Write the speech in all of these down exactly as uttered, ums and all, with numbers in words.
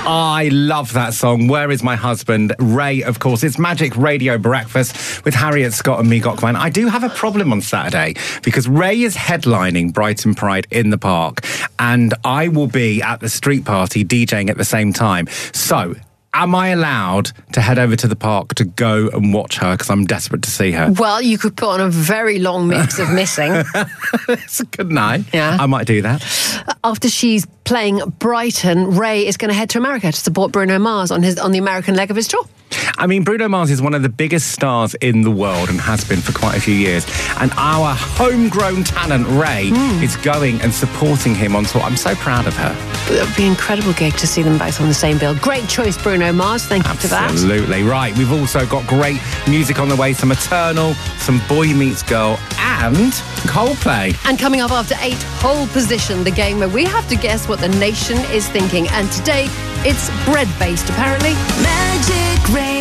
I love that song. Where is my husband? Ray, of course. It's Magic Radio Breakfast with Harriet Scott and me, Gokman. I do have a problem on Saturday because Ray is headlining Brighton Pride in the Park and I will be at the street party DJing at the same time. So, am I allowed to head over to the park to go and watch her because I'm desperate to see her? Well, you could put on a very long mix of Missing. It's a good night. Yeah. I might do that. After she's playing Brighton, Ray is going to head to America to support Bruno Mars on his on the American leg of his tour. I mean, Bruno Mars is one of the biggest stars in the world and has been for quite a few years. And our homegrown talent, Ray, mm. is going and supporting him on tour. I'm so proud of her. It would be an incredible gig to see them both on the same bill. Great choice, Bruno Mars. Thank you for that. Absolutely. Right. We've also got great music on the way. Some Eternal, some Boy Meets Girl, and Coldplay. And coming up after eight, Pole Position, the game where we have to guess what the nation is thinking. And today, it's bread-based, apparently. Magic Radio.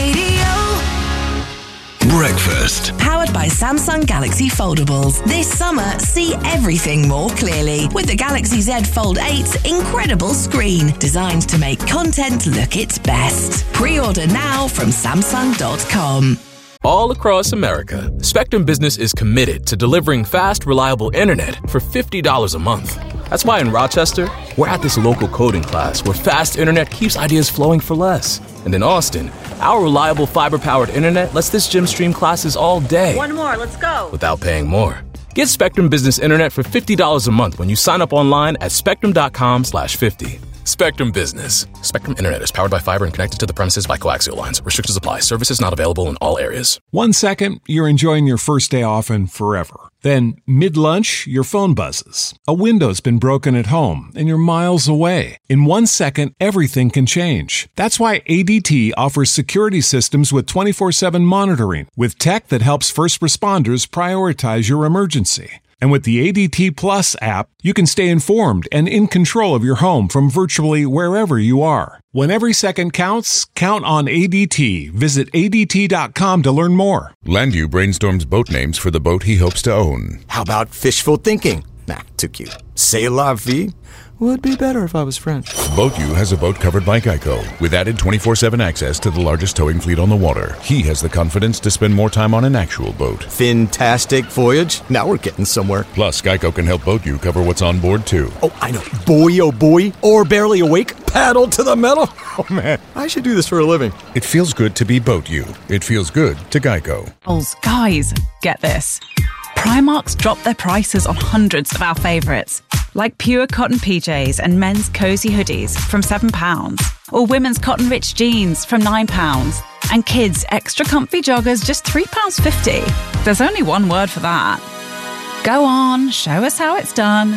Breakfast. Powered by Samsung Galaxy Foldables. This summer, see everything more clearly with the Galaxy Z Fold eight's incredible screen, designed to make content look its best. Pre-order now from Samsung dot com. All across America, Spectrum Business is committed to delivering fast, reliable internet for fifty dollars a month. That's why in Rochester, we're at this local coding class where fast internet keeps ideas flowing for less. And in Austin, our reliable fiber-powered internet lets this gym stream classes all day. One more, let's go. Without paying more. Get Spectrum Business Internet for fifty dollars a month when you sign up online at spectrum.com slash 50. Spectrum Business. Spectrum Internet is powered by fiber and connected to the premises by coaxial lines. Restrictions apply. Services not available in all areas. One second, you're enjoying your first day off and forever. Then, mid-lunch, your phone buzzes. A window's been broken at home, and you're miles away. In one second, everything can change. That's why A D T offers security systems with twenty-four seven monitoring, with tech that helps first responders prioritize your emergency. And with the A D T Plus app, you can stay informed and in control of your home from virtually wherever you are. When every second counts, count on A D T. Visit A D T dot com to learn more. Landu brainstorms boat names for the boat he hopes to own. How about fishful thinking? Nah, too cute. C'est la vie? Would be better if I was French. BoatU has a boat covered by Geico, with added twenty-four seven access to the largest towing fleet on the water. He has the confidence to spend more time on an actual boat. Fantastic voyage. Now we're getting somewhere. Plus, Geico can help BoatU cover what's on board, too. Oh, I know. Boy, oh boy, or barely awake, paddle to the metal. Oh, man, I should do this for a living. It feels good to be BoatU. It feels good to Geico. Oh, guys, get this. Primark's dropped their prices on hundreds of our favourites, like pure cotton P Js and men's cosy hoodies from seven pounds, or women's cotton rich jeans from nine pounds, and kids' extra comfy joggers just three pounds fifty. There's only one word for that. Go on, show us how it's done.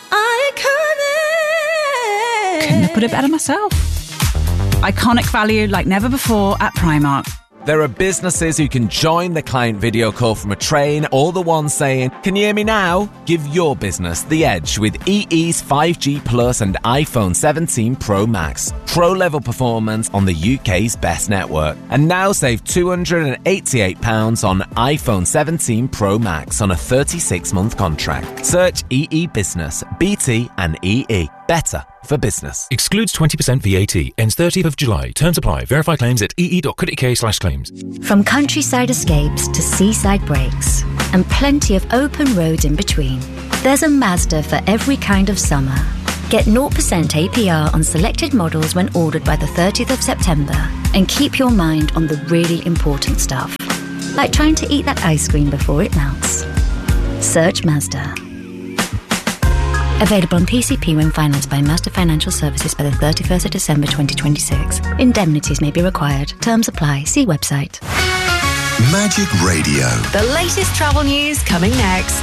Iconic! Couldn't have put it better myself. Iconic value like never before at Primark. There are businesses who can join the client video call from a train, or the one saying, "Can you hear me now?" Give your business the edge with E E's five G Plus and iPhone seventeen Pro Max. Pro-level performance on the U K's best network. And now save two hundred eighty-eight pounds on iPhone seventeen Pro Max on a thirty-six month contract. Search E E Business, B T and E E. Better for business. Excludes twenty percent V A T. Ends thirtieth of July. Terms apply. Verify claims at ee.co.uk slash claims. From countryside escapes to seaside breaks, and plenty of open roads in between, there's a Mazda for every kind of summer. Get zero percent A P R on selected models when ordered by the thirtieth of September, and keep your mind on the really important stuff, like trying to eat that ice cream before it melts. Search Mazda. Available on P C P when financed by Mazda Financial Services by the thirty-first of December twenty twenty-six. Indemnities may be required. Terms apply. See website. Magic Radio. The latest travel news coming next.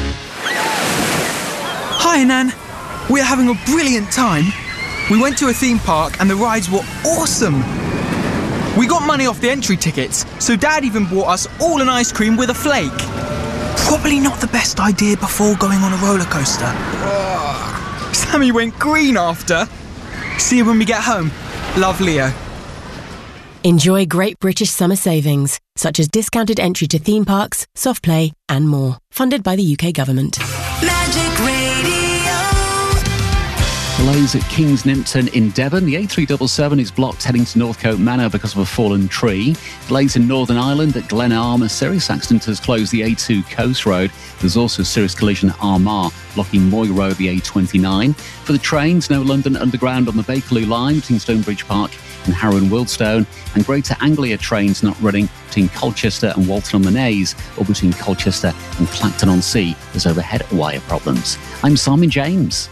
Hi, Nan. We're having a brilliant time. We went to a theme park and the rides were awesome. We got money off the entry tickets, so Dad even bought us all an ice cream with a flake. Probably not the best idea before going on a roller coaster. Ugh. Sammy went green after. See you when we get home. Love, Leo. Enjoy great British summer savings, such as discounted entry to theme parks, soft play and more. Funded by the U K government. Magic Radio. Delays at Kings Nimpton in Devon. The A three seventy-seven is blocked heading to Northcote Manor because of a fallen tree. Delays in Northern Ireland at Glen Arm. A serious accident has closed the A two Coast Road. There's also a serious collision at Armagh, blocking Moy Road, the A twenty-nine. For the trains, no London Underground on the Bakerloo line between Stonebridge Park and Harrow and Wiltstone, and Greater Anglia trains not running between Colchester and Walton-on-the-Naze or between Colchester and Clacton-on-Sea. There's overhead wire problems. I'm Simon James.